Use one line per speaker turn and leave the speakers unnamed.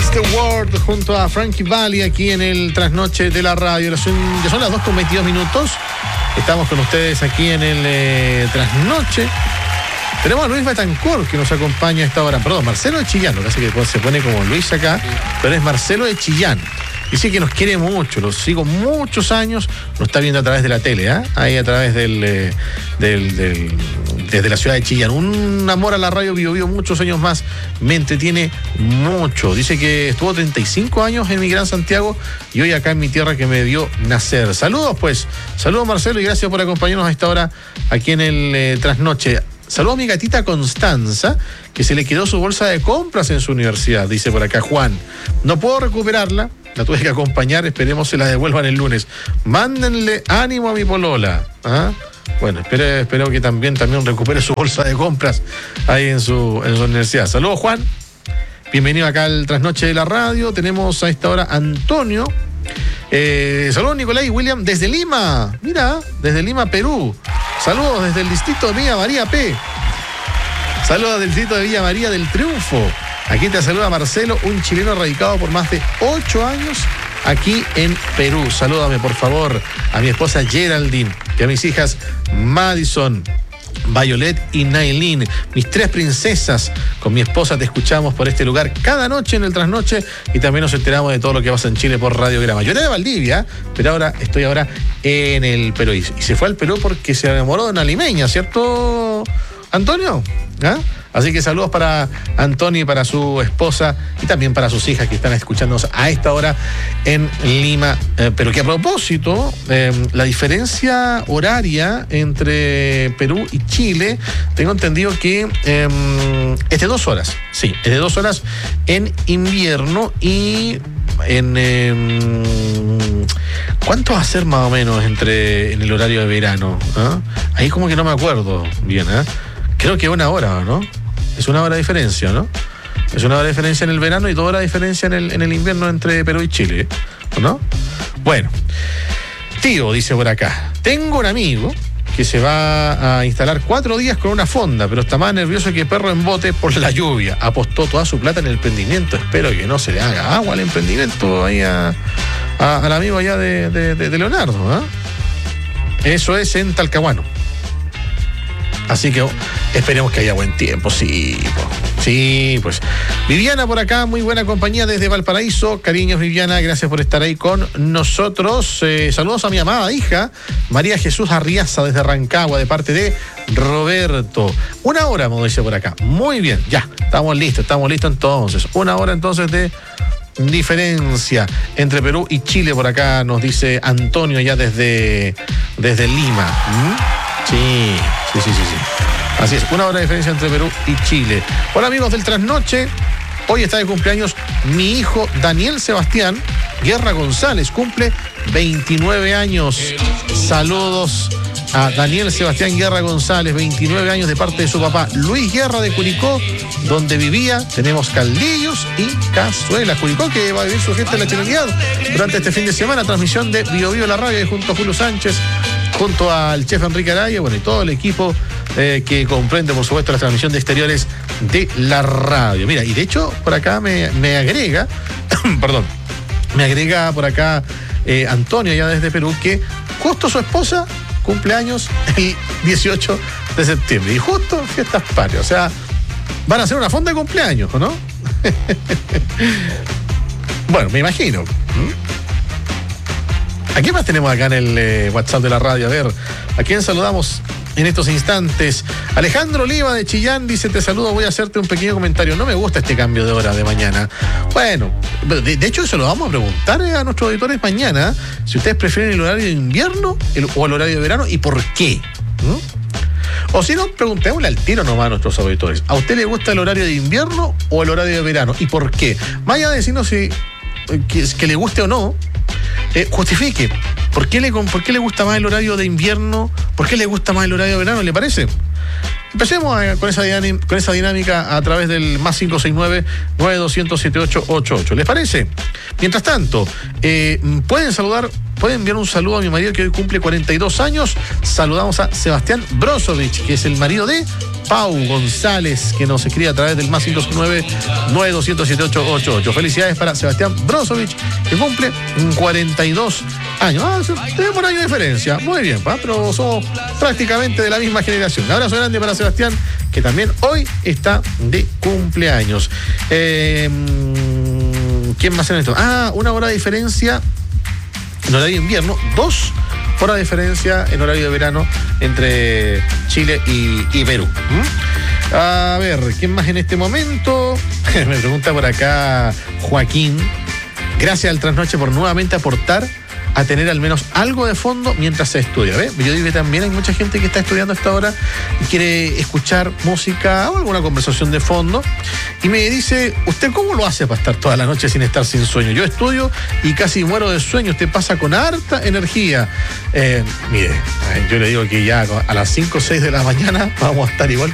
Against the World junto a Frankie Valli aquí en el Trasnoche de la Radio. Ya son las 2:22. Estamos con ustedes aquí en el Trasnoche. Tenemos a Luis Betancourt que nos acompaña a esta hora. Perdón, Marcelo de Chillán, lo que hace que se pone como Luis acá, pero es Marcelo de Chillán. Dice que nos quiere mucho, lo sigo muchos años, lo está viendo a través de la tele, ahí a través desde la ciudad de Chillán. Un amor a la radio Bio Bio, muchos años más, me entretiene mucho. Dice que estuvo 35 años en mi Gran Santiago y hoy acá en mi tierra que me dio nacer. Saludos pues, saludos Marcelo y gracias por acompañarnos a esta hora aquí en el Trasnoche. Saludos a mi gatita Constanza, que se le quedó su bolsa de compras en su universidad, dice por acá Juan. No puedo recuperarla, la tuve que acompañar, esperemos se la devuelvan el lunes. Mándenle ánimo a mi polola. Bueno, espero que también recupere su bolsa de compras ahí en su universidad. Saludos Juan, bienvenido acá al Trasnoche de la Radio. Tenemos a esta hora Antonio. Saludos Nicolás y William desde Lima, mira, desde Lima, Perú. Saludos desde el distrito de Villa María P. Saludos del distrito de Villa María del Triunfo. Aquí te saluda Marcelo, un chileno radicado por más de 8 años aquí en Perú. Salúdame por favor a mi esposa Geraldine y a mis hijas Madison, Violet y Nailin, mis 3 princesas. Con mi esposa te escuchamos por este lugar cada noche en el Trasnoche y también nos enteramos de todo lo que pasa en Chile por Radiograma. Yo era de Valdivia, pero ahora estoy en el Perú. Y se fue al Perú porque se enamoró de una limeña, ¿cierto, Antonio? Así que saludos para Antonio y para su esposa y también para sus hijas que están escuchándonos a esta hora en Lima. Pero que a propósito, la diferencia horaria entre Perú y Chile, tengo entendido que es de 2 horas. Sí, es de 2 horas en invierno y ¿cuánto va a ser más o menos en el horario de verano? Ahí como que no me acuerdo bien, Creo que 1 hora, ¿no? Es 1 hora de diferencia, ¿no? Es 1 hora de diferencia en el verano y 2 horas de diferencia en el invierno entre Perú y Chile, ¿no? Bueno, tío, dice por acá, tengo un amigo que se va a instalar 4 días con una fonda, pero está más nervioso que perro en bote por la lluvia. Apostó toda su plata en el emprendimiento. Espero que no se le haga agua al emprendimiento ahí al amigo allá de Leonardo, Eso es en Talcahuano. Así que esperemos que haya buen tiempo, sí, pues. Viviana por acá, muy buena compañía desde Valparaíso. Cariños, Viviana, gracias por estar ahí con nosotros. Saludos a mi amada hija, María Jesús Arriaza, desde Rancagua, de parte de Roberto. 1 hora, me dice por acá. Muy bien, ya, estamos listos entonces. 1 hora entonces de diferencia entre Perú y Chile, por acá nos dice Antonio, ya desde Lima. Sí. Así es, 1 hora de diferencia entre Perú y Chile. Hola amigos del Trasnoche, hoy está de cumpleaños mi hijo Daniel Sebastián Guerra González, cumple 29 años. Saludos a Daniel Sebastián Guerra González, 29 años de parte de su papá Luis Guerra de Curicó, donde vivía. Tenemos caldillos y cazuelas. Curicó, que va a vivir su gesta en la chilenidad durante este fin de semana. Transmisión de Bio Bio la Radio junto a Julio Sánchez, junto al chef Enrique Araya, y todo el equipo que comprende, por supuesto, la transmisión de exteriores de la radio. Mira, y de hecho, por acá me agrega, me agrega por acá Antonio, ya desde Perú, que justo su esposa cumpleaños el 18 de septiembre. Y justo fiestas patrias. O sea, van a hacer una fonda de cumpleaños, ¿o no? Bueno, me imagino. ¿A quién más tenemos acá en el WhatsApp de la radio? A ver, ¿a quién saludamos en estos instantes? Alejandro Oliva de Chillán dice, te saludo, voy a hacerte un pequeño comentario. No me gusta este cambio de hora de mañana. Bueno, de hecho eso lo vamos a preguntar a nuestros auditores mañana, si ustedes prefieren el horario de invierno o el horario de verano y por qué. O si no, preguntémosle al tiro nomás a nuestros auditores. ¿A usted le gusta el horario de invierno o el horario de verano? ¿Y por qué? Vaya a decirnos si que le guste o no. Justifique. ¿Por qué le gusta más el horario de invierno? ¿Por qué le gusta más el horario de verano? ¿Le parece? Empecemos con esa dinámica a través del más 569-9200-7888. ¿Les parece? Mientras tanto, pueden saludar ¿puede enviar un saludo a mi marido que hoy cumple 42 años? Saludamos a Sebastián Brozovic, que es el marido de Pau González, que nos escribe a través del más 509-9207-888. Felicidades para Sebastián Brozovic, que cumple 42 años. Tenemos un año de diferencia. Muy bien, pero somos prácticamente de la misma generación. Un abrazo grande para Sebastián, que también hoy está de cumpleaños. ¿Quién más en esto? Una hora de diferencia en horario de invierno, 2 horas de diferencia en horario de verano entre Chile y Perú. A ver, ¿quién más en este momento? Me pregunta por acá Joaquín. Gracias al Trasnoche por nuevamente aportar a tener al menos algo de fondo mientras se estudia. Yo digo que también hay mucha gente que está estudiando a esta hora y quiere escuchar música o alguna conversación de fondo. Y me dice, ¿usted cómo lo hace para estar toda la noche sin estar sin sueño? Yo estudio y casi muero de sueño. Usted pasa con harta energía. Mire, yo le digo que ya a las 5 o 6 de la mañana vamos a estar igual